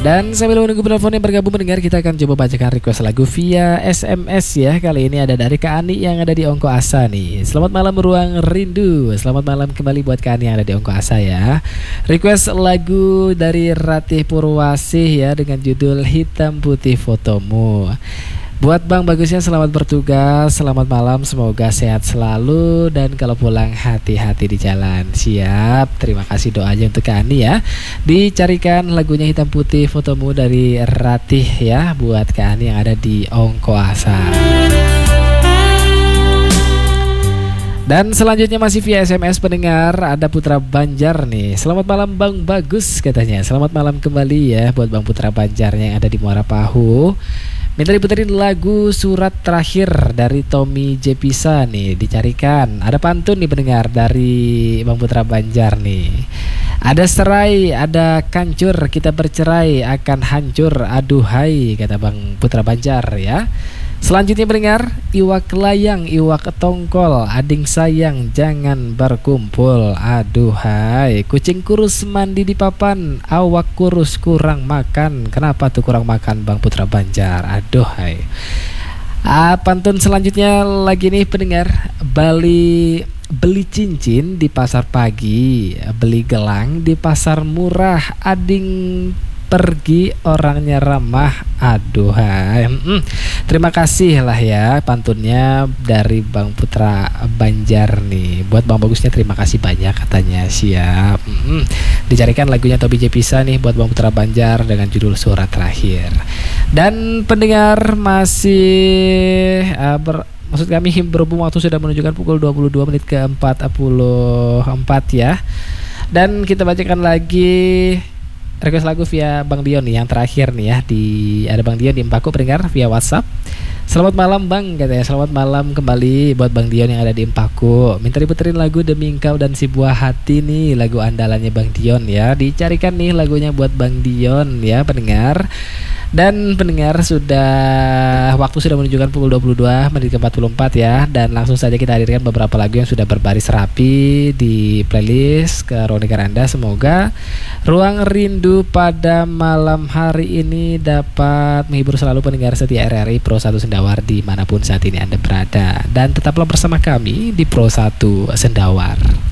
Dan sambil menunggu penelpon yang bergabung mendengar, kita akan coba bacakan request lagu via SMS ya. Kali ini ada dari Kak Ani yang ada di Ongko Asa nih. Selamat malam Ruang Rindu. Selamat malam kembali buat Kak Ani yang ada di Ongko Asa ya. Request lagu dari Ratih Purwasih ya dengan judul Hitam Putih Fotomu. Buat Bang Bagusnya selamat bertugas, selamat malam, semoga sehat selalu dan kalau pulang hati-hati di jalan. Siap, terima kasih doanya untuk Kak Ani ya. Dicarikan lagunya Hitam Putih Fotomu dari Ratih ya, buat Kak Ani yang ada di Ongko Asa. Dan selanjutnya masih via SMS pendengar, ada Putra Banjar nih. Selamat malam Bang Bagus katanya. Selamat malam kembali ya buat Bang Putra Banjar yang ada di Muara Pahu. Minta diputerin lagu Surat Terakhir dari Tommy Jepisa nih, dicarikan. Ada pantun nih pendengar dari Bang Putra Banjar nih. Ada serai, ada kancur, kita bercerai akan hancur, aduhai, kata Bang Putra Banjar ya. Selanjutnya pendengar, iwak layang, iwak tongkol, ading sayang jangan berkumpul, aduhai. Kucing kurus mandi di papan, awak kurus kurang makan. Kenapa tuh kurang makan Bang Putra Banjar, aduhai. Pantun selanjutnya lagi nih pendengar, beli cincin di pasar pagi, beli gelang di pasar murah, ading pergi orangnya ramah, aduhai. Terima kasih lah ya pantunnya dari Bang Putra Banjar nih. Buat Bang Bagusnya terima kasih banyak katanya, siap. Dicarikan lagunya Tobi Jepisa nih buat Bang Putra Banjar dengan judul Surat Terakhir. Dan pendengar masih maksud kami berhubung waktu sudah menunjukkan pukul 22 menit ke 44 ya. Dan kita bacakan lagi request lagu via Bang Dion nih yang terakhir nih ya, ada Bang Dion di Empaku pendengar via WhatsApp. Selamat malam Bang katanya, selamat malam kembali buat Bang Dion yang ada di Empaku. Minta diputerin lagu Demi Engkau dan Si Buah Hati nih, lagu andalannya Bang Dion ya. Dicarikan nih lagunya buat Bang Dion ya pendengar. Dan pendengar waktu sudah menunjukkan pukul 22 menit ke 44 ya. Dan langsung saja kita hadirkan beberapa lagu yang sudah berbaris rapi di playlist ke ruang dengar Anda. Semoga Ruang Rindu pada malam hari ini dapat menghibur selalu pendengar setia RRI Pro 1 Sendawar dimanapun saat ini Anda berada. Dan tetaplah bersama kami di Pro 1 Sendawar.